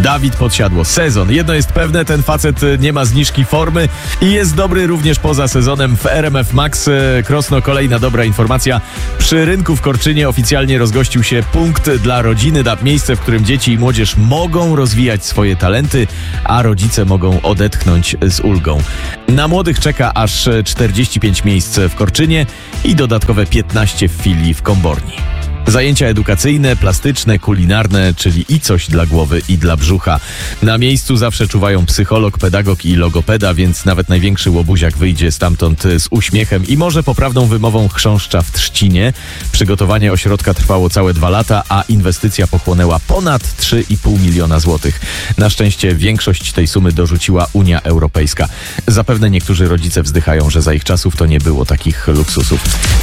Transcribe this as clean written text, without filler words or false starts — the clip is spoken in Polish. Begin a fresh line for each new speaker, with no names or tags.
Dawid Podsiadło. Sezon. Jedno jest pewne, ten facet nie ma zniżki formy i jest dobry również poza sezonem w RMF Max. Krosno, kolejna dobra informacja. Przy rynku w Korczynie oficjalnie rozgościł się punkt dla rodziny. Miejsce, w którym dzieci i młodzież mogą rozwijać swoje talenty, a rodzice mogą odetchnąć z ulgą. Na młodych czeka aż 45 miejsc w Korczynie i dodatkowe 15 w filii w Komborni. Zajęcia edukacyjne, plastyczne, kulinarne, czyli i coś dla głowy i dla brzucha. Na miejscu zawsze czuwają psycholog, pedagog i logopeda, więc nawet największy łobuziak wyjdzie stamtąd z uśmiechem i może poprawną wymową chrząszcza w Trzcinie. Przygotowanie ośrodka trwało całe 2 lata, a inwestycja pochłonęła ponad 3,5 miliona złotych. Na szczęście większość tej sumy dorzuciła Unia Europejska. Zapewne niektórzy rodzice wzdychają, że za ich czasów to nie było takich luksusów.